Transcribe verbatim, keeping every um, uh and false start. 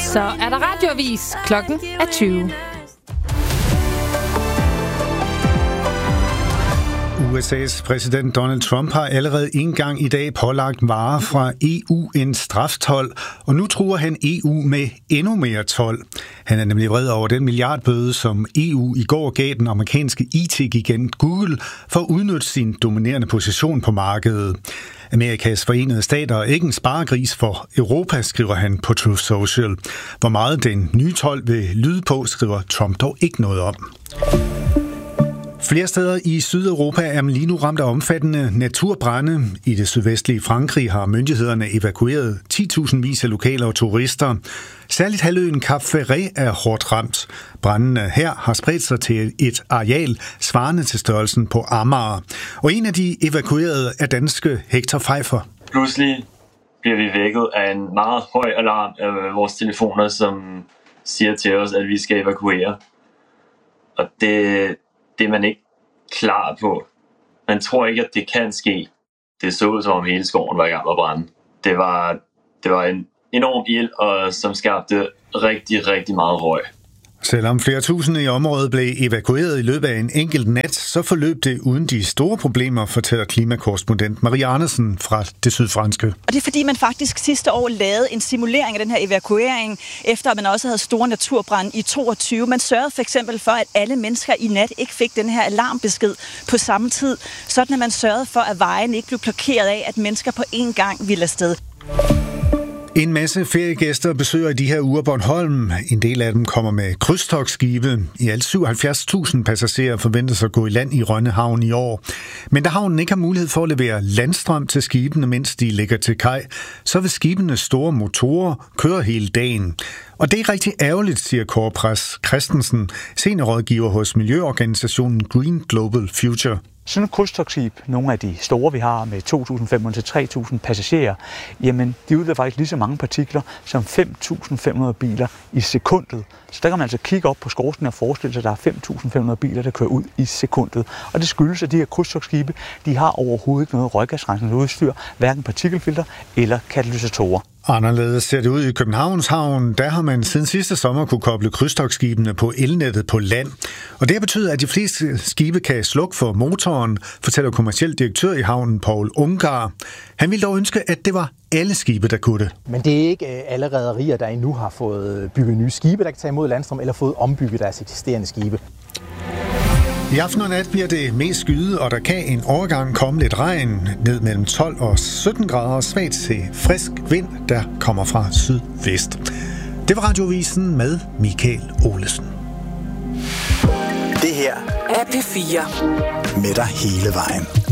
så er der radioavis. Klokken er tyve. U S A's præsident Donald Trump har allerede en gang i dag pålagt varer fra E U en straftold, og nu truer han E U med endnu mere told. Han er nemlig vred over den milliardbøde, som E U i går gav den amerikanske I T-gigant Google for at udnytte sin dominerende position på markedet. Amerikas Forenede Stater er ikke en sparegris for Europa, skriver han på Truth Social. Hvor meget den nye told vil lyde på, skriver Trump dog ikke noget om. Flere steder i Sydeuropa er man lige nu ramt af omfattende naturbrande. I det sydvestlige Frankrig har myndighederne evakueret ti tusind vis af lokale og turister. Særligt halvøen Cap Ferret er hårdt ramt. Brandene her har spredt sig til et areal svarende til størrelsen på Amager. Og en af de evakuerede er danske Hector Pfeiffer. Pludselig bliver vi vækket af en meget høj alarm af vores telefoner, som siger til os, at vi skal evakuere. Og det... Det er man ikke klar på. Man tror ikke, at det kan ske. Det så ud som om hele skoven var i gang med at brænde. Det var, det var en enorm ild, og som skabte rigtig, rigtig meget røg. Selvom flere tusinde i området blev evakueret i løbet af en enkelt nat, så forløb det uden de store problemer, fortæller klimakorrespondent Marie Andersen fra det sydfranske. Og det er fordi, man faktisk sidste år lavede en simulering af den her evakuering, efter at man også havde store naturbrand i toogtyve. Man sørgede for eksempel for, at alle mennesker i nat ikke fik den her alarmbesked på samme tid, sådan at man sørgede for, at vejen ikke blev blokeret af, at mennesker på én gang ville afsted. En masse feriegæster besøger i de her uger Bornholm. En del af dem kommer med krydstogtskibe. I alt syvoghalvfjerds tusind passagerer forventes at gå i land i Rønne Havn i år. Men da havnen ikke har mulighed for at levere landstrøm til skibene, mens de ligger til kaj, så vil skibenes store motorer køre hele dagen. Og det er rigtig ærgerligt, siger Kåre Pras Christensen, seniorrådgiver hos miljøorganisationen Green Global Future. Sådan et krydstogtskib, nogle af de store, vi har med to tusind fem hundrede til tre tusind passagerer, jamen de udleder faktisk lige så mange partikler som fem tusind fem hundrede biler i sekundet. Så der kan man altså kigge op på skorstenen og forestille sig, at der er fem tusind fem hundrede biler, der kører ud i sekundet. Og det skyldes, at de her krydstogtskibe, de har overhovedet ikke noget røggasrensende udstyr, hverken partikelfilter eller katalysatorer. Anderledes ser det ud i Københavns Havn. Der har man siden sidste sommer kunne koble krydstogtskibene på elnettet på land. Og det betyder, at de fleste skibe kan slukke for motoren, fortæller kommerciel direktør i havnen Paul Ungar. Han ville dog ønske, at det var alle skibe, der kunne det. Men det er ikke alle rederier, der endnu har fået bygget nye skibe, der kan tage imod landstrøm, eller fået ombygget deres eksisterende skibe. I aften og nat bliver det mest skyet, og der kan en overgang komme lidt regn ned mellem tolv og sytten grader, svagt til frisk vind, der kommer fra sydvest. Det var Radiovisen med Michael Olesen. Det her er P fire. Med dig hele vejen.